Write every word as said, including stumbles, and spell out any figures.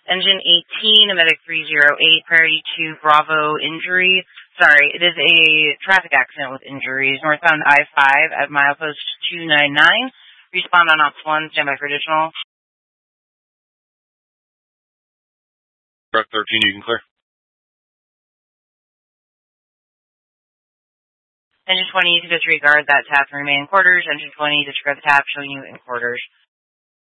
Engine eighteen, a medic three oh eight, priority to Bravo injury. Sorry, it is a traffic accident with injuries. Northbound I five at milepost two ninety-nine. Respond on Ops one, stand by for additional. Truck thirteen, you can clear. Engine twenty, you can disregard that tap and remain in quarters. Engine twenty, disregard the tap, showing you in quarters.